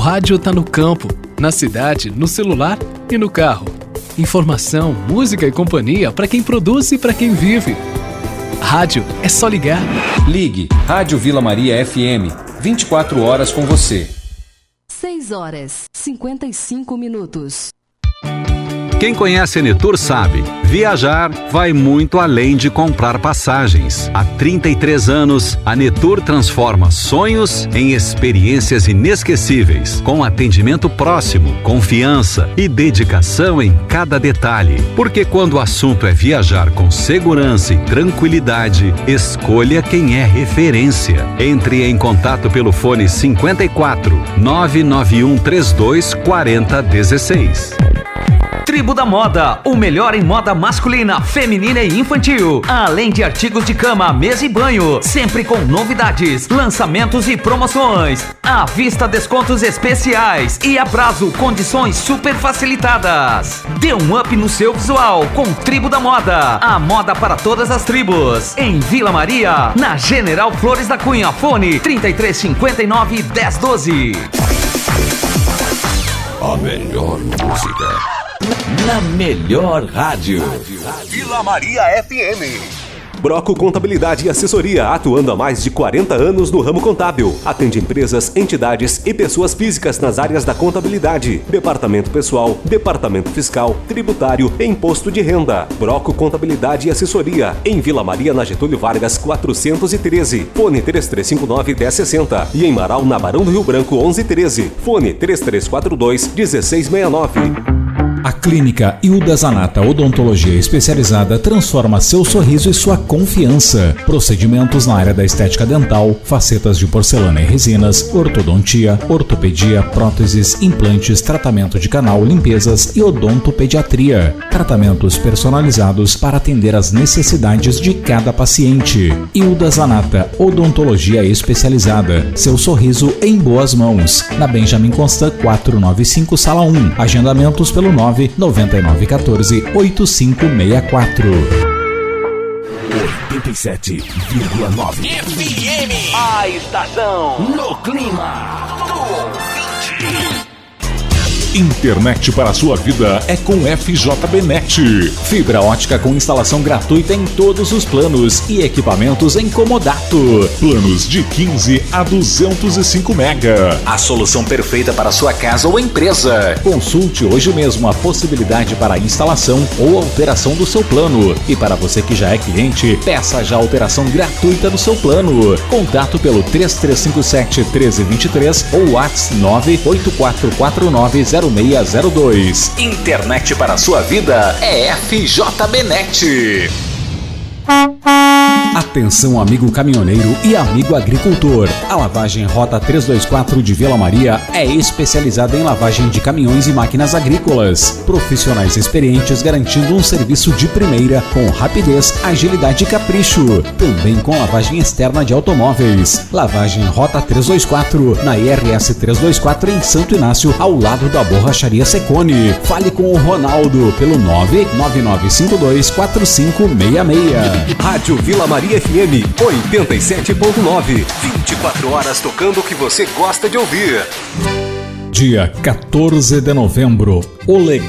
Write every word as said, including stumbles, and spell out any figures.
rádio tá no campo, na cidade, no celular e no carro. Informação, música e companhia para quem produz e para quem vive. Rádio é só ligar. Ligue Rádio Vila Maria F M, vinte e quatro horas com você. seis horas, cinquenta e cinco minutos. Quem conhece a Netur sabe, viajar vai muito além de comprar passagens. Há trinta e três anos, a Netur transforma sonhos em experiências inesquecíveis, com atendimento próximo, confiança e dedicação em cada detalhe. Porque quando o assunto é viajar com segurança e tranquilidade, escolha quem é referência. Entre em contato pelo fone cinquenta e quatro, nove nove um três dois, quatro zero um seis. Tribo da Moda, o melhor em moda masculina, feminina e infantil. Além de artigos de cama, mesa e banho, sempre com novidades, lançamentos e promoções. À vista, descontos especiais e a prazo, condições super facilitadas. Dê um up no seu visual com Tribo da Moda. A moda para todas as tribos. Em Vila Maria, na General Flores da Cunha. Fone trinta e três, cinquenta e nove, dez, doze. A melhor música na melhor rádio. Vila Maria F M. Broco Contabilidade e Assessoria, atuando há mais de quarenta anos no ramo contábil. Atende empresas, entidades e pessoas físicas nas áreas da contabilidade, departamento pessoal, departamento fiscal, tributário e imposto de renda. Broco Contabilidade e Assessoria, em Vila Maria, na Getúlio Vargas, quatrocentos e treze. Fone três três cinco nove, um zero seis zero. E em Marau, na Barão do Rio Branco, onze treze. Fone três três quatro dois, um seis seis nove. A Clínica Hilda Zanata Odontologia Especializada transforma seu sorriso e sua confiança. Procedimentos na área da estética dental, facetas de porcelana e resinas, ortodontia, ortopedia, próteses, implantes, tratamento de canal, limpezas e odontopediatria. Tratamentos personalizados para atender às necessidades de cada paciente. Hilda Zanata Odontologia Especializada. Seu sorriso em boas mãos. Na Benjamin Constant quatrocentos e noventa e cinco, Sala um. Agendamentos pelo nove nove nove um quatro, oito cinco seis quatro. oitenta e sete vírgula nove F M, a estação no clima do ouvinte. Internet para a sua vida é com F J B Net. Fibra ótica com instalação gratuita em todos os planos e equipamentos em comodato. Planos de quinze a duzentos e cinco mega. A solução perfeita para sua casa ou empresa. Consulte hoje mesmo a possibilidade para instalação ou alteração do seu plano. E para você que já é cliente, peça já a alteração gratuita do seu plano. Contato pelo três três cinco sete, um três dois três ou WhatsApp nove oito quatro quatro nove zero seis zero dois. Internet para a sua vida é F J B Net. Atenção, amigo caminhoneiro e amigo agricultor. A lavagem Rota trezentos e vinte e quatro de Vila Maria é especializada em lavagem de caminhões e máquinas agrícolas. Profissionais experientes garantindo um serviço de primeira com rapidez, agilidade e capricho. Também com lavagem externa de automóveis. Lavagem Rota trezentos e vinte e quatro na I R S trezentos e vinte e quatro em Santo Inácio, ao lado da Borracharia Secone. Fale com o Ronaldo pelo nove nove nove cinco dois quatro cinco seis seis. Rádio Vila Maria F M oitenta e sete ponto nove. vinte e quatro horas tocando o que você gosta de ouvir. Dia quatorze de novembro, o legal